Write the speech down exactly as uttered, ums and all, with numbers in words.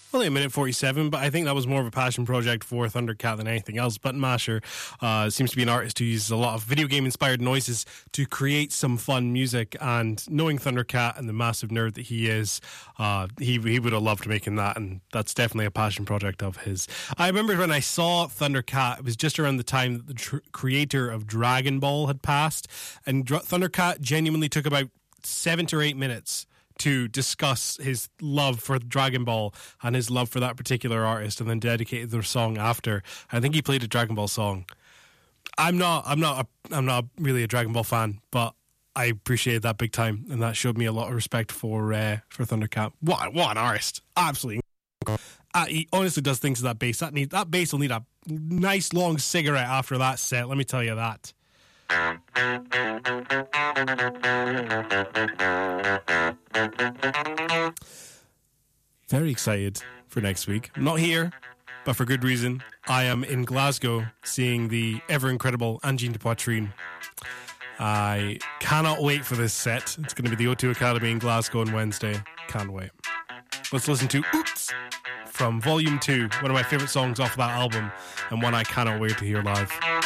Only a minute forty-seven, but I think that was more of a passion project for Thundercat than anything else. Button Masher uh, seems to be an artist who uses a lot of video game inspired noises to create some fun music, and knowing Thundercat and the massive nerd that he is, uh, he, he would have loved making that, and that's definitely a passion project of his. I remember when I saw Thundercat, it was just around the time that the tr- creator of Dragon Ball had passed, and Dr- Thundercat genuinely took about seven to eight minutes to discuss his love for Dragon Ball and his love for that particular artist, and then dedicated their song after. I think he played a Dragon Ball song. I'm not, I'm not, a, I'm not really a Dragon Ball fan, but I appreciated that big time, and that showed me a lot of respect for uh, for Thundercat. What, what an artist! Absolutely, uh, he honestly does things to that bass. That need that bass will need a nice long cigarette after that set. Let me tell you that. Very excited for next week. I'm not here, but for good reason. I am in Glasgow seeing the ever incredible Angine de Poitrine. I cannot wait for this set. It's going to be the O two Academy in Glasgow on Wednesday. Can't wait. Let's listen to Oops from Volume two, one of my favourite songs off that album, and one I cannot wait to hear live.